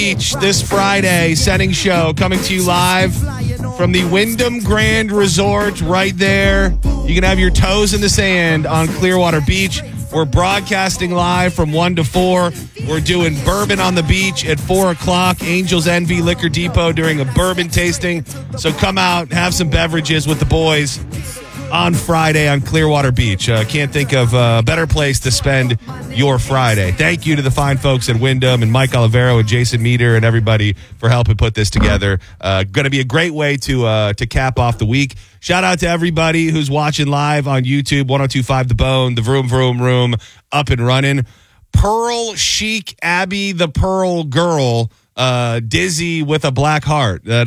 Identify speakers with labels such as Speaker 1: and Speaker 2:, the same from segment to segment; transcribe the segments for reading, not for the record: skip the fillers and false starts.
Speaker 1: Beach this Friday, setting show coming to you live from the Wyndham Grand Resort right there. You can have your toes in the sand on Clearwater Beach. We're broadcasting live from 1 to 4. We're doing bourbon on the beach at 4 o'clock. Angels Envy Liquor Depot during a bourbon tasting. So come out, have some beverages with the boys on Friday on Clearwater Beach. Can't think of a better place to spend your Friday. Thank you to the fine folks at Wyndham and Mike Olivero and Jason Meter and everybody for helping put this together. Going to be a great way to cap off the week. Shout out to everybody who's watching live on YouTube, 102.5 The Bone, the Vroom Vroom Room, up and running. Pearl Chic Abby the Pearl Girl, Dizzy with a Black Heart. That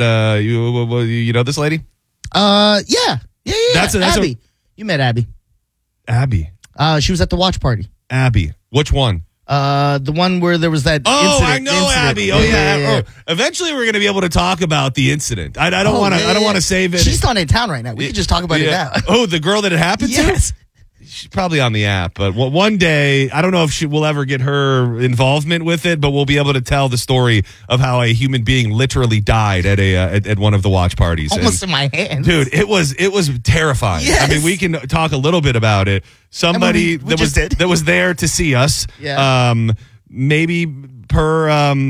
Speaker 1: you know this lady?
Speaker 2: Yeah. That's Abby. You met Abby.
Speaker 1: Abby.
Speaker 2: She was at the watch party.
Speaker 1: Abby. Which one?
Speaker 2: The one where there was that incident.
Speaker 1: I know Abby. Oh, yeah. Oh, eventually, we're going to be able to talk about the incident. I don't want to. I don't want to save it.
Speaker 2: She's not in town right now. We can just talk about it now.
Speaker 1: Oh, the girl that it happened to?
Speaker 2: Yes.
Speaker 1: She's probably on the app, but one day, I don't know if we'll ever get her involvement with it, but we'll be able to tell the story of how a human being literally died at one of the watch parties.
Speaker 2: Almost in my hands.
Speaker 1: Dude, it was terrifying.
Speaker 2: Yes.
Speaker 1: I mean, we can talk a little bit about it. Somebody that was there to see us.
Speaker 2: Yeah.
Speaker 1: Maybe per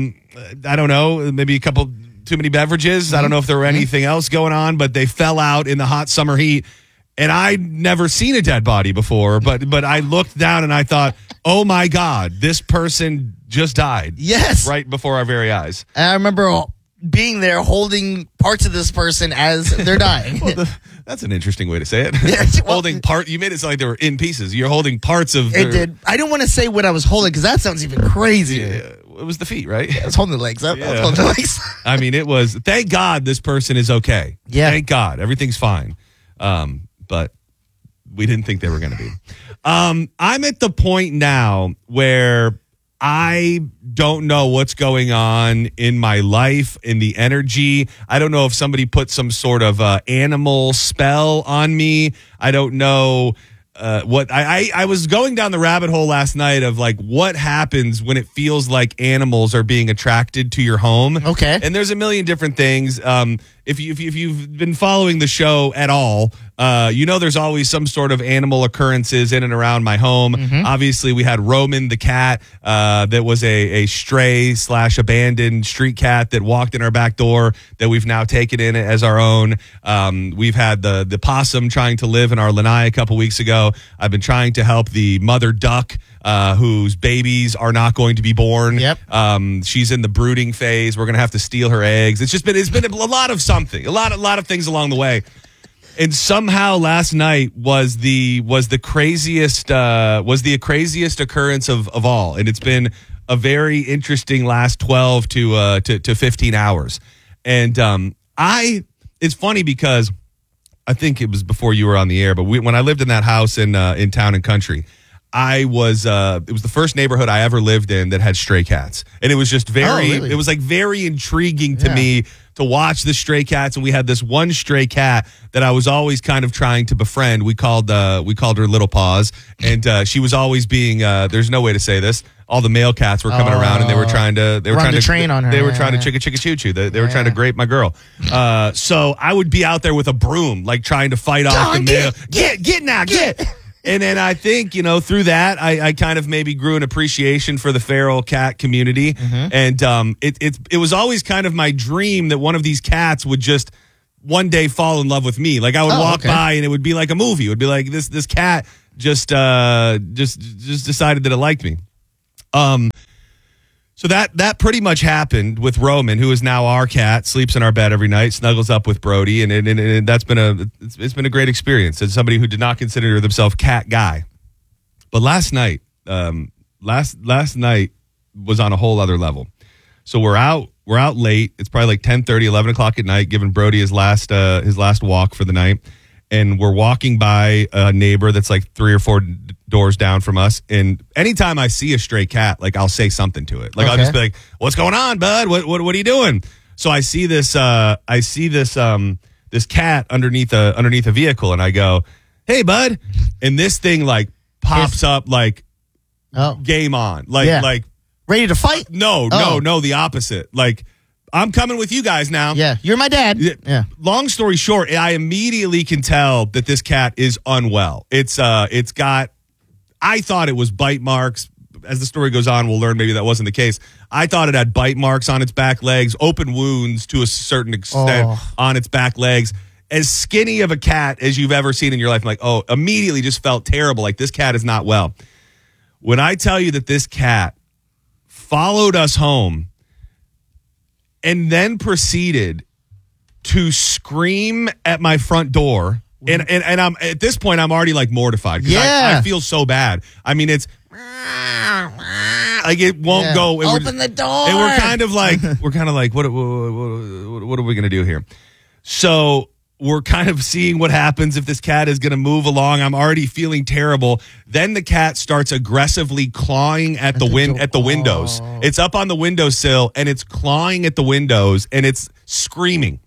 Speaker 1: I don't know, maybe a couple too many beverages. I don't know if there were anything else going on, but they fell out in the hot summer heat. And I'd never seen a dead body before, but I looked down and I thought, oh my God, this person just died.
Speaker 2: Yes.
Speaker 1: Right before our very eyes.
Speaker 2: And I remember being there holding parts of this person as they're dying.
Speaker 1: That's an interesting way to say it.
Speaker 2: Yeah,
Speaker 1: Holding part, you made it sound like they were in pieces. You're holding parts of
Speaker 2: It did. I didn't want to say what I was holding because that sounds even crazier.
Speaker 1: Yeah, it was the feet, right?
Speaker 2: I was holding the legs up.
Speaker 1: Yeah.
Speaker 2: I was holding the legs.
Speaker 1: I mean, it was, thank God this person is okay.
Speaker 2: Yeah.
Speaker 1: Thank God. Everything's fine. But we didn't think they were going to be. I'm at the point now where I don't know what's going on in my life, in the energy. I don't know if somebody put some sort of animal spell on me. I don't know what I was going down the rabbit hole last night of like what happens when it feels like animals are being attracted to your home.
Speaker 2: Okay.
Speaker 1: And there's a million different things. If you've been following the show at all, you know there's always some sort of animal occurrences in and around my home.
Speaker 2: Mm-hmm.
Speaker 1: Obviously, we had Roman the cat that was a stray / abandoned street cat that walked in our back door that we've now taken in as our own. We've had the possum trying to live in our lanai a couple weeks ago. I've been trying to help the mother duck whose babies are not going to be born.
Speaker 2: Yep.
Speaker 1: She's in the brooding phase. We're going to have to steal her eggs. It's been a lot of something, a lot of things along the way. And somehow last night was the craziest occurrence of all. And it's been a very interesting last 12 to 15 hours. And it's funny because I think it was before you were on the air, but when I lived in that house in Town and Country, it was the first neighborhood I ever lived in that had stray cats. And it was just it was like very intriguing to me to watch the stray cats. And we had this one stray cat that I was always kind of trying to befriend. We called her Little Paws. And she was always being, there's no way to say this. All the male cats were coming around and they were trying to
Speaker 2: train on her.
Speaker 1: They were trying to chicka choo choo. They were trying to grape my girl. So I would be out there with a broom, like trying to fight off the male. Get now. And then I think, through that, I kind of maybe grew an appreciation for the feral cat community. Mm-hmm. And it was always kind of my dream that one of these cats would just one day fall in love with me. Like I would walk by and it would be like a movie. It would be like this cat just decided that it liked me. So that pretty much happened with Roman, who is now our cat, sleeps in our bed every night, snuggles up with Brody, and that's been a great experience as somebody who did not consider themselves cat guy. But last night was on a whole other level. So we're out late. It's probably like 10:30, 11 o'clock at night, giving Brody his last walk for the night. And we're walking by a neighbor that's like 3 or 4 doors down from us. And anytime I see a stray cat, like I'll say something to it. Like I'll just be like, "What's going on, bud? What are you doing?" So I see this this cat underneath a vehicle, and I go, "Hey, bud!" And this thing like pops up like game on, like
Speaker 2: Ready to fight?
Speaker 1: No, the opposite. Like, I'm coming with you guys now.
Speaker 2: Yeah, you're my dad. Yeah.
Speaker 1: Long story short, I immediately can tell that this cat is unwell. It's got, I thought it was bite marks. As the story goes on, we'll learn maybe that wasn't the case. I thought it had bite marks on its back legs, open wounds to a certain extent on its back legs. As skinny of a cat as you've ever seen in your life. I'm like, immediately just felt terrible. Like, this cat is not well. When I tell you that this cat followed us home and then proceeded to scream at my front door, and I'm at this point, I'm already like mortified because I feel so bad. I mean, it's like it won't go.
Speaker 2: Open the door.
Speaker 1: And we're kind of like, what are we going to do here? So we're kind of seeing what happens if this cat is going to move along. I'm already feeling terrible. Then the cat starts aggressively clawing at the windows. It's up on the windowsill and it's clawing at the windows and it's screaming.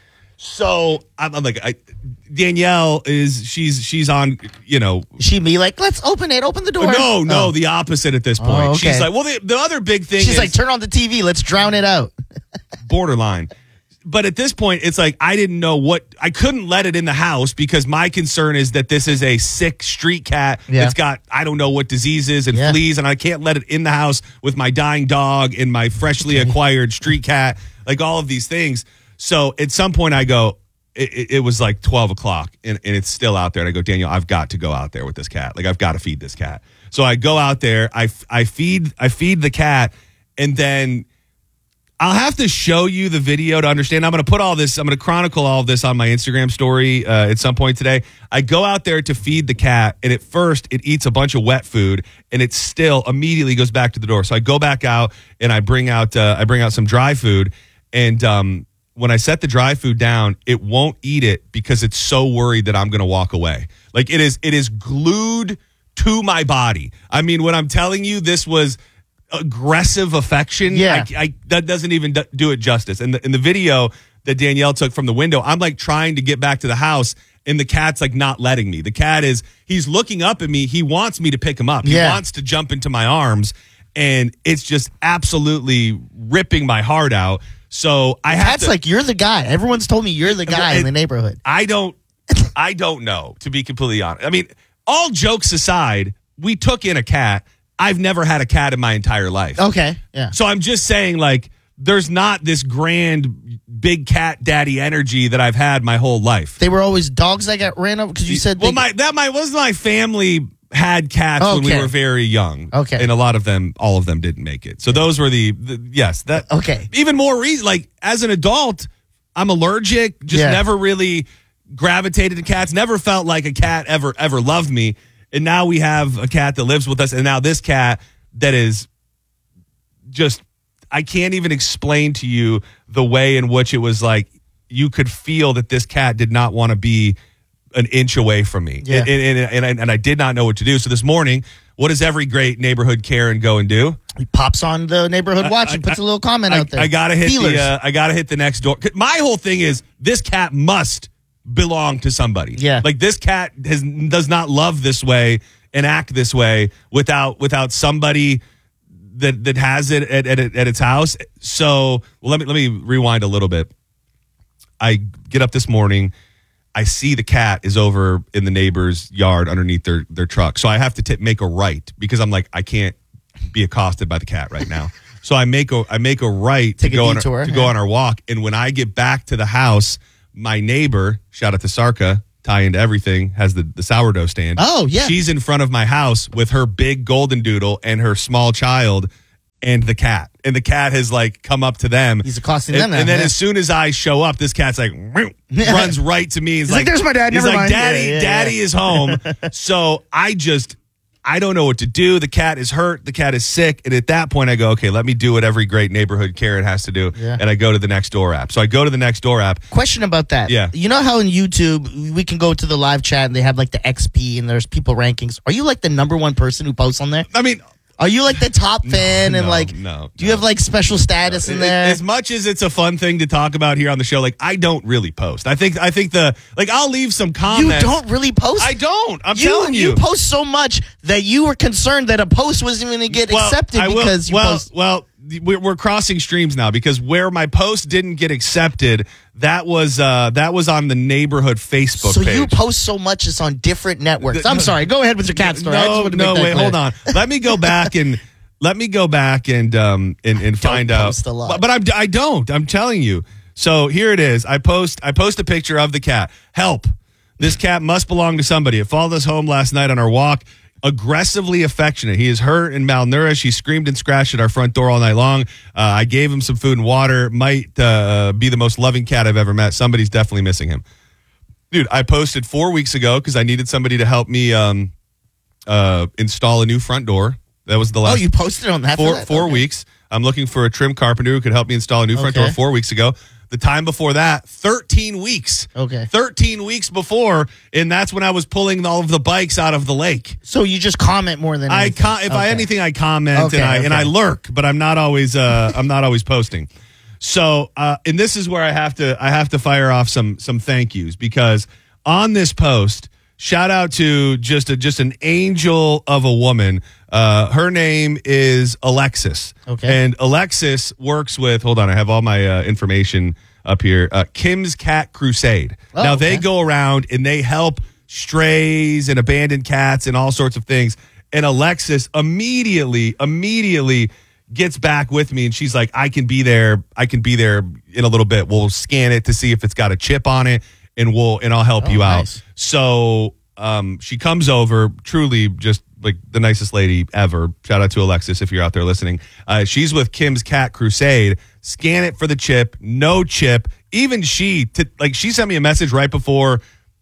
Speaker 1: So I'm like, Danielle she's on,
Speaker 2: She be like, let's open the door.
Speaker 1: No, the opposite at this point.
Speaker 2: Oh, okay.
Speaker 1: She's like, well, the other big thing
Speaker 2: She's like, turn on the TV. Let's drown it out.
Speaker 1: Borderline. But at this point, it's like I didn't know I couldn't let it in the house because my concern is that this is a sick street cat that's got, I don't know what diseases and fleas, and I can't let it in the house with my dying dog and my freshly acquired street cat, like all of these things. So at some point I go, it was like 12 o'clock and it's still out there. And I go, Daniel, I've got to go out there with this cat. Like, I've got to feed this cat. So I go out there, I feed the cat, and then I'll have to show you the video to understand. I'm going to chronicle all of this on my Instagram story at some point today. I go out there to feed the cat, and at first it eats a bunch of wet food, and it still immediately goes back to the door. So I go back out and I bring out some dry food, and when I set the dry food down, it won't eat it because it's so worried that I'm going to walk away. Like, it is glued to my body. I mean, when I'm telling you this was aggressive affection, that doesn't even do it justice. And in the video that Danielle took from the window, I'm like trying to get back to the house, and the cat's like not letting me. The cat he's looking up at me. He wants me to pick him up. He wants to jump into my arms, and it's just absolutely ripping my heart out. So
Speaker 2: That's like, you're the guy. Everyone's told me you're the guy in the neighborhood.
Speaker 1: I don't know, to be completely honest. I mean, all jokes aside, we took in a cat. I've never had a cat in my entire life.
Speaker 2: Okay, yeah.
Speaker 1: So I'm just saying, like, there's not this grand big cat daddy energy that I've had my whole life.
Speaker 2: They were always dogs that got ran over because you said.
Speaker 1: Well, my family had cats when we were very young.
Speaker 2: Okay,
Speaker 1: and all of them didn't make it. So those were okay. Even more reason, like, as an adult, I'm allergic. Just never really gravitated to cats. Never felt like a cat ever loved me. And now we have a cat that lives with us. And now this cat that is just, I can't even explain to you the way in which it was like, you could feel that this cat did not want to be an inch away from me. Yeah. And I did not know what to do. So this morning, what does every great neighborhood Karen go and do?
Speaker 2: He pops on the neighborhood watch and puts a little comment out there.
Speaker 1: I gotta hit the next door. My whole thing is, this cat must belong to somebody.
Speaker 2: Yeah.
Speaker 1: Like, this cat does not love this way and act this way without somebody that has it at its house. So let me rewind a little bit. I get up this morning. I see the cat is over in the neighbor's yard underneath their truck. So I have to make a right because I'm like, I can't be accosted by the cat right now. So I make a right to go on our walk. And when I get back to the house, my neighbor, shout out to Sarka, tie into everything, has the sourdough stand.
Speaker 2: Oh, yeah.
Speaker 1: She's in front of my house with her big golden doodle and her small child and the cat. And the cat has, like, come up to them.
Speaker 2: He's accosting them now.
Speaker 1: And then as soon as I show up, this cat's like, runs right to me.
Speaker 2: He's like, there's my dad.
Speaker 1: He's
Speaker 2: Never
Speaker 1: like,
Speaker 2: mind.
Speaker 1: Daddy is home. So I don't know what to do. The cat is hurt. The cat is sick. And at that point, I go, okay, let me do what every great neighborhood Karen has to do. Yeah. And I go to the Nextdoor app. So I go to the Nextdoor app.
Speaker 2: Question about that.
Speaker 1: Yeah.
Speaker 2: You know how in YouTube, we can go to the live chat and they have like the XP and there's people rankings. Are you like the number one person who posts on there?
Speaker 1: I mean,
Speaker 2: Are you like the top fan and do you have like special status in there?
Speaker 1: As much as it's a fun thing to talk about here on the show, like I don't really post. I think I'll leave some comments.
Speaker 2: You don't really post?
Speaker 1: I don't. I'm telling you.
Speaker 2: You post so much that you were concerned that a post wasn't going to get accepted because you post.
Speaker 1: Well, we're crossing streams now because where my post didn't get accepted, that was on the neighborhood Facebook page.
Speaker 2: So you post so much it's on different networks. I'm sorry. Go ahead with your cat story.
Speaker 1: Hold on. Let me go back and find out. But I don't. I'm telling you. So here it is. I post a picture of the cat. Help. This cat must belong to somebody. It followed us home last night on our walk. Aggressively affectionate. He is hurt and malnourished. He screamed and scratched at our front door all night long. I gave him some food and water. Might be the most loving cat I've ever met. Somebody's definitely missing him. Dude, I posted 4 weeks ago because I needed somebody to help me install a new front door. That was the last.
Speaker 2: Oh, you posted on that?
Speaker 1: Four weeks. I'm looking for a trim carpenter who could help me install a new front door 4 weeks ago. The time before that, 13 weeks.
Speaker 2: Okay.
Speaker 1: 13 weeks before, and that's when I was pulling all of the bikes out of the lake.
Speaker 2: So you just comment more than anything.
Speaker 1: I comment and I lurk, but I'm not always posting. So, and this is where I have to fire off some thank yous because on this post, shout out to just an angel of a woman. Her name is Alexis.
Speaker 2: Okay.
Speaker 1: And Alexis works with, hold on, I have all my information up here, Kim's Cat Crusade. Now, they go around and they help strays and abandoned cats and all sorts of things. And Alexis immediately gets back with me and she's like, I can be there in a little bit. We'll scan it to see if it's got a chip on it and I'll help you out.
Speaker 2: Nice.
Speaker 1: So she comes over, truly just like the nicest lady ever. Shout out to Alexis if you're out there listening. She's with Kim's Cat Crusade. Scan it for the chip. No chip. Even she sent me a message right before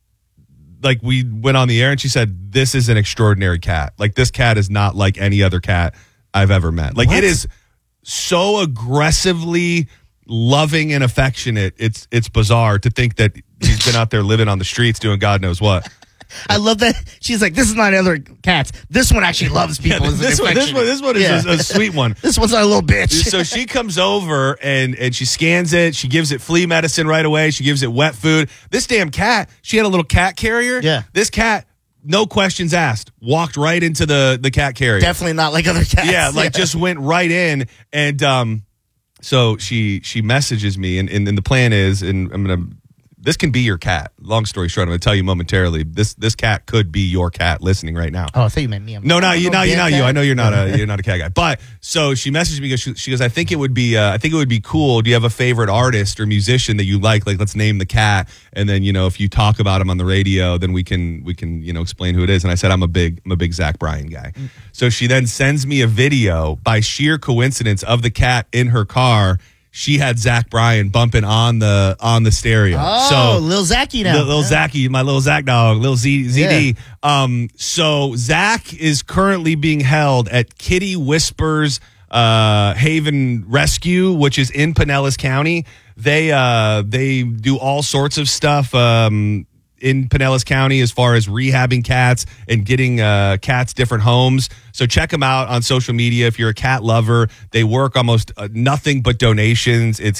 Speaker 1: we went on the air and she said, this is an extraordinary cat. Like this cat is not like any other cat I've ever met. Like it is so aggressively loving and affectionate. It's bizarre to think that he's been out there living on the streets doing God knows what.
Speaker 2: I love that. She's like, this is not other cats. This one actually loves people.
Speaker 1: This one is a sweet one.
Speaker 2: This one's not a little bitch.
Speaker 1: So she comes over and she scans it. She gives it flea medicine right away. She gives it wet food. This damn cat, she had a little cat carrier.
Speaker 2: Yeah.
Speaker 1: This cat, no questions asked, walked right into the cat carrier.
Speaker 2: Definitely not like other cats.
Speaker 1: Yeah, just went right in. And so she messages me and the plan is, and I'm going to, this can be your cat. Long story short, I'm going to tell you momentarily. This cat could be your cat listening right now.
Speaker 2: Oh, I thought you meant me.
Speaker 1: Not you. I know you're not a cat guy. But so she messaged me because she goes, I think it would be cool. Do you have a favorite artist or musician that you like? Like, let's name the cat, and then if you talk about him on the radio, then we can explain who it is. And I said I'm a big Zach Bryan guy. So she then sends me a video by sheer coincidence of the cat in her car. She had Zach Bryan bumping on the stereo.
Speaker 2: Oh, so Lil Zachy now.
Speaker 1: Lil Zachy, my little Zach dog, Lil ZD. Yeah. So Zach is currently being held at Kitty Whispers Haven Rescue, which is in Pinellas County. They do all sorts of stuff in Pinellas County as far as rehabbing cats and getting cats different homes. So check them out on social media if you're a cat lover. They work almost nothing but donations. It's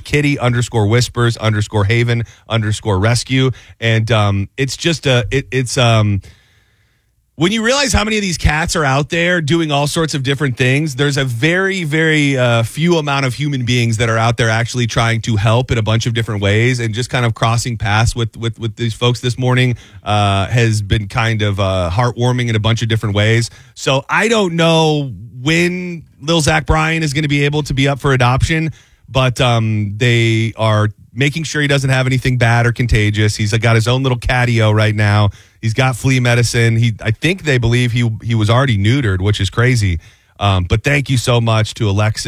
Speaker 1: Kitty_Whispers_Haven_Rescue. And it's just when you realize how many of these cats are out there doing all sorts of different things, there's a very, very few amount of human beings that are out there actually trying to help in a bunch of different ways. And just kind of crossing paths with these folks this morning has been kind of heartwarming in a bunch of different ways. So I don't know when Lil Zach Bryan is going to be able to be up for adoption, but they are making sure he doesn't have anything bad or contagious. He's got his own little catio right now. He's got flea medicine. I think they believe he was already neutered, which is crazy. But thank you so much to Alexis.